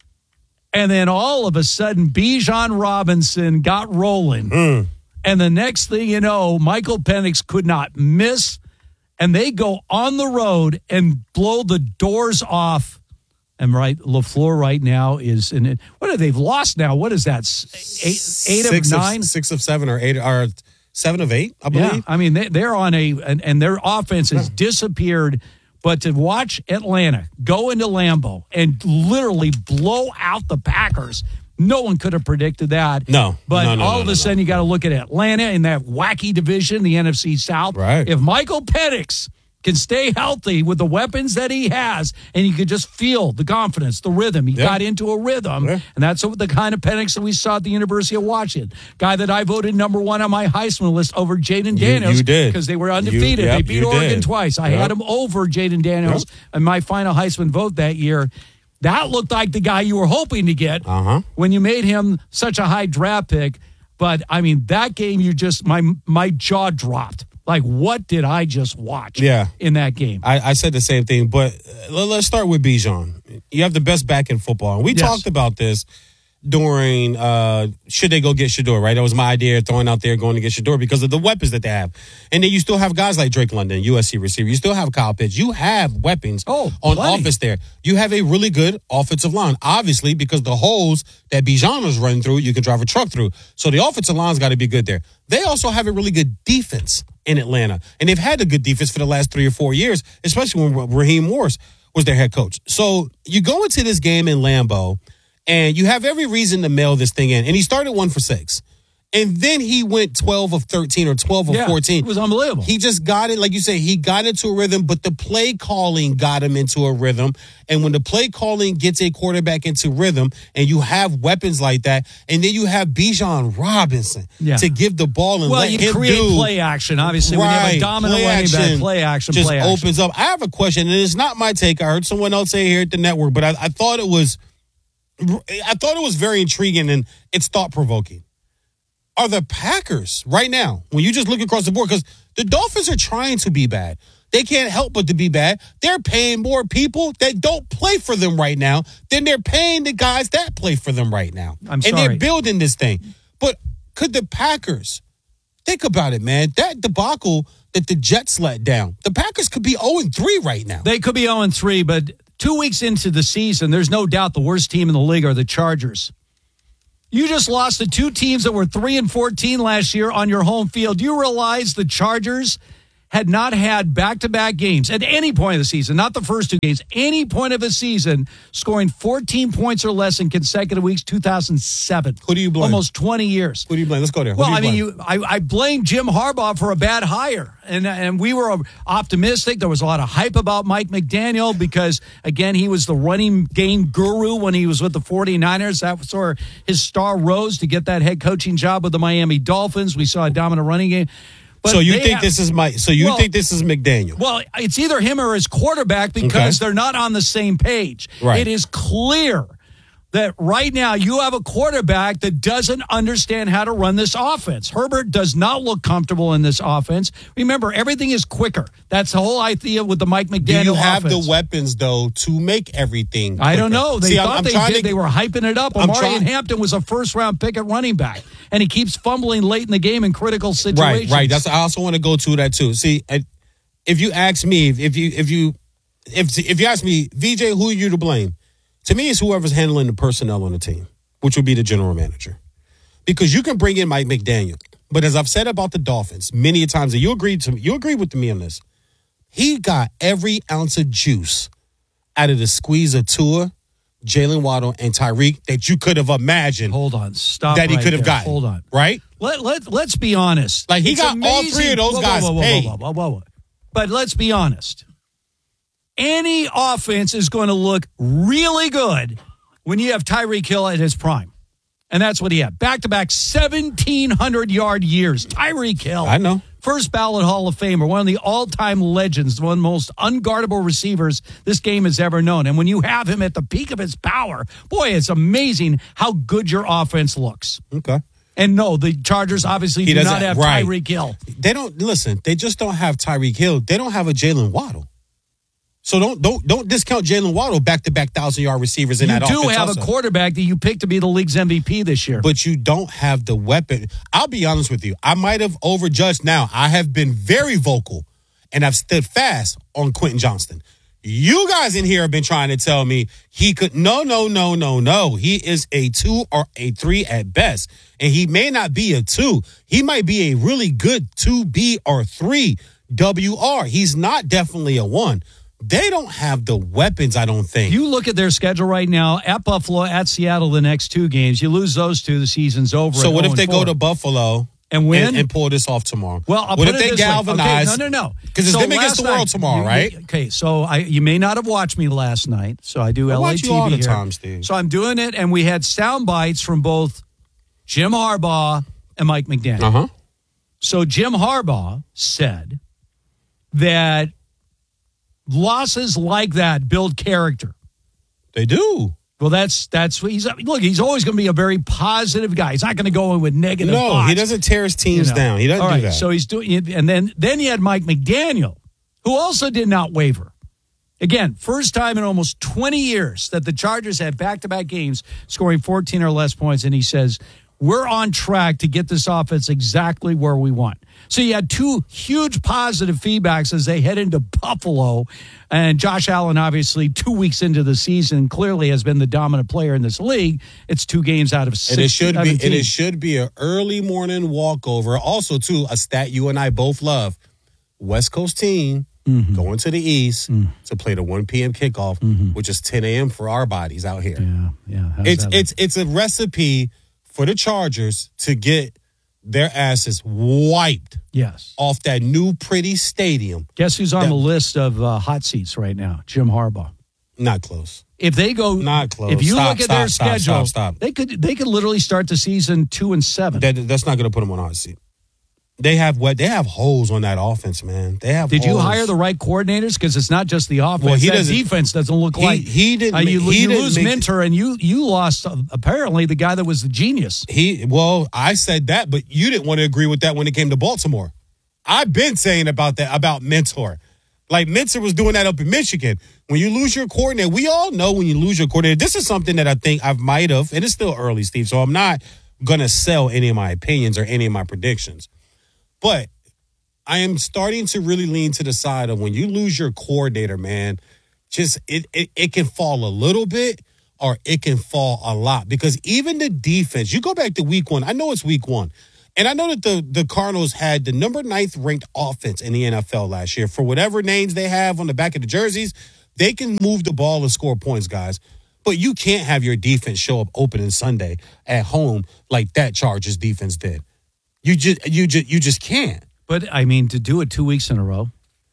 And then all of a sudden, Bijan Robinson got rolling. And the next thing you know, Michael Penix could not miss, and they go on the road and blow the doors off. And LaFleur right now is in it. What have they've lost now? What is that? 8 of 9? 6 of 7 or 8 or 7 of 8, I believe. Yeah, they're on and their offense has disappeared. But to watch Atlanta go into Lambeau and literally blow out the Packers, no one could have predicted that. No. But all of a sudden, you got to look at Atlanta in that wacky division, the NFC South. Right. If Michael Penix can stay healthy with the weapons that he has, and you could just feel the confidence, the rhythm. He got into a rhythm, and that's the kind of Penix that we saw at the University of Washington. Guy that I voted number 1 on my Heisman list over Jaden Daniels. You did. Because they were undefeated. They beat Oregon twice. I had him over Jaden Daniels in my final Heisman vote that year. That looked like the guy you were hoping to get when you made him such a high draft pick. But, that game, my jaw dropped. What did I just watch in that game? I said the same thing, but let's start with Bijan. You have the best back in football. And we talked about this during should they go get Shedeur, right? That was my idea, throwing out there going to get Shedeur because of the weapons that they have. And then you still have guys like Drake London, USC receiver. You still have Kyle Pitts. You have weapons on offense there. You have a really good offensive line, obviously, because the holes that Bijan was running through, you can drive a truck through. So the offensive line's got to be good there. They also have a really good defense in Atlanta. And they've had a good defense for the last 3 or 4 years, especially when Raheem Morris was their head coach. So you go into this game in Lambeau, and you have every reason to mail this thing in. And he started 1 for 6. And then he went 12 of 13 or 12 of 14. It was unbelievable. He just got it, like you say, he got into a rhythm, but the play calling got him into a rhythm. And when the play calling gets a quarterback into rhythm, and you have weapons like that, and then you have Bijan Robinson to give the ball and let him do. Well, you create play action, obviously. When you have a dominant running back, play action, just play action. opens up. I have a question, and it's not my take. I heard someone else say it here at the network, but I thought it was very intriguing, and it's thought-provoking. Are the Packers right now, when you just look across the board, because the Dolphins are trying to be bad. They can't help but to be bad. They're paying more people that don't play for them right now than they're paying the guys that play for them right now. I'm sorry. And they're building this thing. But could the Packers, think about it, man, that debacle that the Jets let down, the Packers could be 0-3 right now. They could be 0-3, but 2 weeks into the season, there's no doubt the worst team in the league are the Chargers. You just lost to two teams that were 3-14 last year on your home field. Do you realize the Chargers had not had back-to-back games at any point of the season, not the first two games, any point of the season, scoring 14 points or less in consecutive weeks, 2007. Who do you blame? Almost 20 years. Who do you blame? Let's go there. Well, I blame Jim Harbaugh for a bad hire. And we were optimistic. There was a lot of hype about Mike McDaniel because, again, he was the running game guru when he was with the 49ers. That was where his star rose to get that head coaching job with the Miami Dolphins. We saw a dominant running game. But so you think this is McDaniel? Well, it's either him or his quarterback because they're not on the same page. Right. It is clear that right now you have a quarterback that doesn't understand how to run this offense. Herbert does not look comfortable in this offense. Remember, everything is quicker. That's the whole idea with the Mike McDaniel offense. Do you have the weapons, though, to make everything quicker? I don't know. They thought they did. They were hyping it up. Amari Hampton was a first-round pick at running back, and he keeps fumbling late in the game in critical situations. Right. I also want to go to that, too. See, if you ask me, if you ask me, VJ, who are you to blame? To me, it's whoever's handling the personnel on the team, which would be the general manager. Because you can bring in Mike McDaniel, but as I've said about the Dolphins many times, and you agree with me on this, he got every ounce of juice out of the squeeze of Tua, Jalen Waddle, and Tyreek that you could have imagined. Hold on, stop. That he could have gotten. Hold on, right? Let's be honest. Like he got all three of those guys paid. But let's be honest. Any offense is going to look really good when you have Tyreek Hill at his prime. And that's what he had. Back-to-back 1,700-yard years. Tyreek Hill. I know. First ballot Hall of Famer, one of the all-time legends, one of the most unguardable receivers this game has ever known. And when you have him at the peak of his power, boy, it's amazing how good your offense looks. Okay. And no, the Chargers obviously do not have Tyreek Hill. They don't, listen, they just don't have Tyreek Hill. They don't have a Jalen Waddle. So don't discount Jalen Waddle back-to-back 1,000-yard receivers in that offense. You do have a quarterback that you picked to be the league's MVP this year. But you don't have the weapon. I'll be honest with you. I might have overjudged now. I have been very vocal, and I've stood fast on Quentin Johnston. You guys in here have been trying to tell me he could. No. He is a 2 or a 3 at best. And he may not be a 2. He might be a really good 2B or 3 WR. He's not definitely a 1. They don't have the weapons, I don't think. You look at their schedule right now, at Buffalo, at Seattle, the next two games. You lose those two, the season's over. So what if they go to Buffalo and win and pull this off tomorrow? Well, I'll what put if it they this galvanize? Okay, no. Because it's them against the world tomorrow, right? Okay, so you may not have watched me last night. So I do LA watch TV you all the here. time, Steve. So I'm doing it, and we had sound bites from both Jim Harbaugh and Mike McDaniel. Uh-huh. So Jim Harbaugh said that losses like that build character. They do. Well, that's what he's always going to be a very positive guy. He's not going to go in with negative thoughts. He doesn't tear his teams down. He doesn't do that. So he's doing it. And then you had Mike McDaniel, who also did not waver. Again, first time in almost 20 years that the Chargers had back-to-back games scoring 14 or less points. And he says, we're on track to get this offense exactly where we want. So you had two huge positive feedbacks as they head into Buffalo. And Josh Allen, obviously, 2 weeks into the season, clearly has been the dominant player in this league. It's 2 games out of 6. And it should be an early morning walkover. Also, too, a stat you and I both love. West Coast team going to the East to play the 1 p.m. kickoff, which is 10 a.m. for our bodies out here. Yeah. It's a recipe for the Chargers to get their ass is wiped. Yes. Off that new pretty stadium. Guess who's on the list of hot seats right now? Jim Harbaugh. Not close. If they go, not close. If you look at their schedule, stop. They could literally start the season 2-7. That's not going to put them on a hot seat. They have holes on that offense, man. They have. Did holes. you hire the right coordinators? Because it's not just the offense. Well, that defense doesn't look like he didn't. You didn't lose Minter, and you lost apparently the guy that was the genius. I said that, but you didn't want to agree with that when it came to Baltimore. I've been saying about Mentor. Like Minter was doing that up in Michigan. When you lose your coordinator, we all know when you lose your coordinator. This is something that I think I might have, and it's still early, Steve. So I'm not gonna sell any of my opinions or any of my predictions. But I am starting to really lean to the side of when you lose your coordinator, man, just it can fall a little bit or it can fall a lot. Because even the defense, you go back to week 1. I know it's week 1. And I know that the Cardinals had the number 9th ranked offense in the NFL last year. For whatever names they have on the back of the jerseys, they can move the ball and score points, guys. But you can't have your defense show up opening Sunday at home like that Chargers defense did. You just can't. But, I mean, to do it 2 weeks in a row.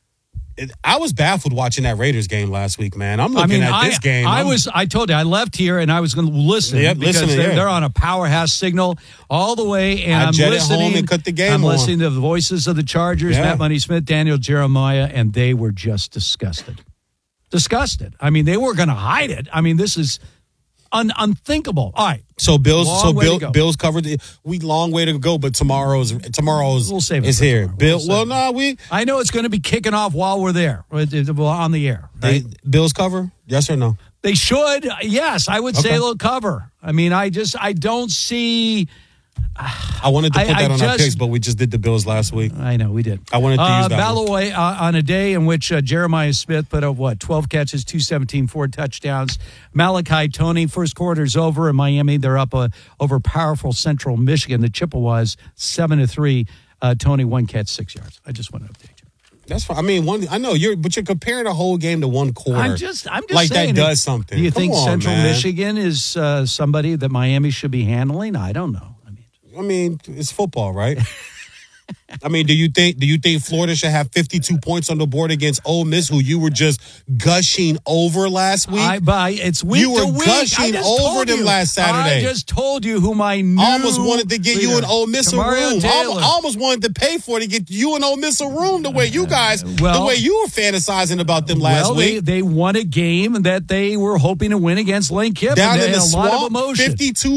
I was baffled watching that Raiders game last week, man. I'm looking at this game. I told you, I left here and I was going to listen. Yep, because they're on a powerhouse signal all the way. And I'm listening. Home and cut the game I'm on. listening to the voices of the Chargers, Matt Money Smith, Daniel Jeremiah, and they were just disgusted. Disgusted. I mean, they were going to hide it. I mean, this is unthinkable. All right. So Bills covered the long way to go, but tomorrow's we'll save it is here. I know it's going to be kicking off while we're there, on the air. Right? Bills cover? Yes or no? They should. Yes, I would say they'll cover. I mean, I don't see. I wanted to put that on our picks, but we just did the Bills last week. I know, we did. I wanted to use that Ballaway, on a day in which Jeremiah Smith put up, 12 catches, 217, 4 touchdowns. Malachi Tony, first quarter's over in Miami. They're up over powerful Central Michigan. The Chippewas, 7-3. Tony, 1 catch, 6 yards. I just want to update you. That's fine. I mean, I know you're comparing the whole game to one quarter. I'm just like saying, that does something. Do you think Central Michigan is somebody that Miami should be handling? I don't know. I mean, it's football, right? I mean, do you think Florida should have 52 points on the board against Ole Miss, who you were just gushing over last week? It's week you were to week. gushing over them last Saturday. I just told you whom I knew. I almost wanted to get you and Ole Miss a room. I almost wanted to pay for it to get you and Ole Miss a room the way you guys, the way you were fantasizing about them last week. They won a game that they were hoping to win against Lane Kiffin. Down in the swamp, lot of emotion.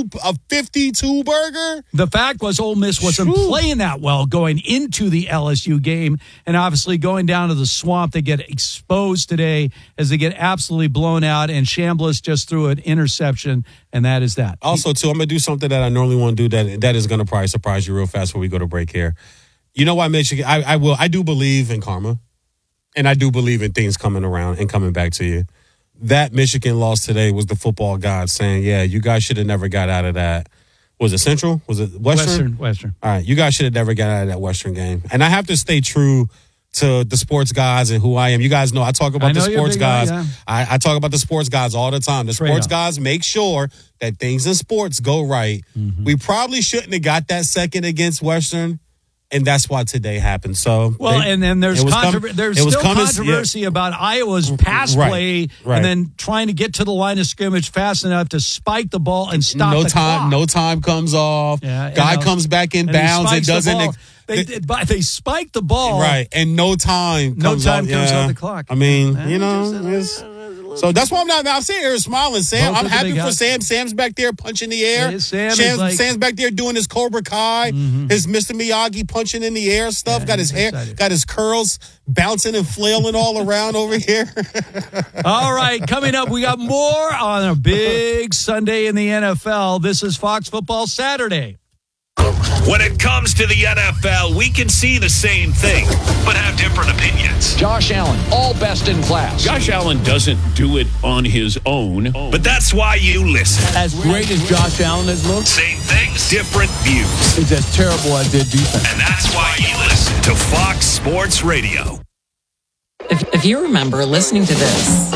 52 burger. The fact was Ole Miss wasn't playing that well going into the LSU game, and obviously going down to the swamp, they get exposed today as they get absolutely blown out, and Chambliss just threw an interception, and that is that. Also, too, I'm going to do something that I normally want to do that is going to probably surprise you real fast before we go to break here. You know why Michigan, I do believe in karma, and I do believe in things coming around and coming back to you. That Michigan loss today was the football gods saying, yeah, you guys should have never got out of that. Was it Central? Was it Western? Western. All right, you guys should have never got out of that Western game. And I have to stay true to the sports guys and who I am. You guys know I talk about the sports guys. I talk about the sports guys all the time. The sports guys make sure that things in sports go right. Mm-hmm. We probably shouldn't have got that second against Western. And that's why today happened. So and then there's still controversy about Iowa's pass play and then trying to get to the line of scrimmage fast enough to spike the ball and stop the clock. No time comes off. Guy comes back in bounds and doesn't. They spike the ball, right? And no time comes off the clock. I mean, so that's why I'm sitting here smiling, Sam. I'm happy for Sam. Sam's back there punching the air. Sam's back there doing his Cobra Kai, his Mr. Miyagi punching in the air stuff. Got his hair, got his curls bouncing and flailing all around over here. All right, coming up, we got more on a big Sunday in the NFL. This is Fox Football Saturday. When it comes to the NFL, we can see the same thing, but have different opinions. Josh Allen, all best in class. Josh Allen doesn't do it on his own. But that's why you listen. As great as Josh Allen has looked, same things, different views. It's as terrible as their defense. And that's why you listen to Fox Sports Radio. If you remember listening to this,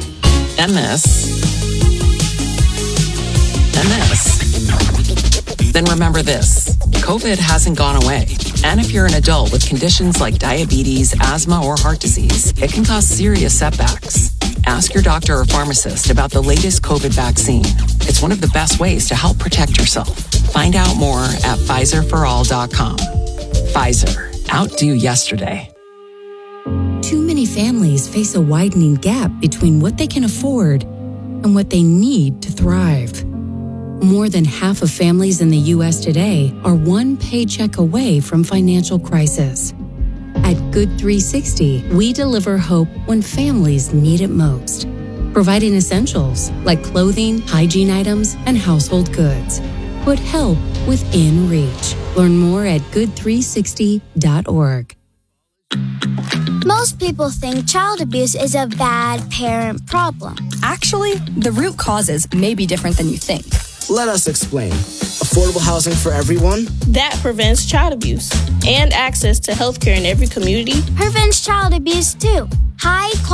and this, then remember this. COVID hasn't gone away. And if you're an adult with conditions like diabetes, asthma, or heart disease, it can cause serious setbacks. Ask your doctor or pharmacist about the latest COVID vaccine. It's one of the best ways to help protect yourself. Find out more at PfizerForAll.com. Pfizer. Outdo yesterday. Too many families face a widening gap between what they can afford and what they need to thrive. More than half of families in the U.S. today are one paycheck away from financial crisis. At Good 360, we deliver hope when families need it most, providing essentials like clothing, hygiene items, and household goods. Put help within reach. Learn more at good360.org. Most people think child abuse is a bad parent problem. Actually, the root causes may be different than you think. Let us explain. Affordable housing for everyone. That prevents child abuse. And access to healthcare in every community. Prevents child abuse too. High